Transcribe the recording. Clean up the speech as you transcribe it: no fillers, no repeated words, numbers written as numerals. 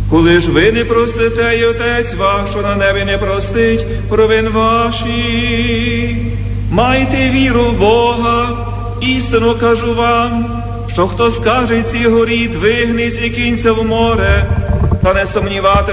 Коли ж ви не простите, і Отець ваш, що на небі, не простить провин ваші. Майте віру в Бога, істинно кажу вам, що хто скаже цій горі, двигнись і кинься в море, та не сумнівати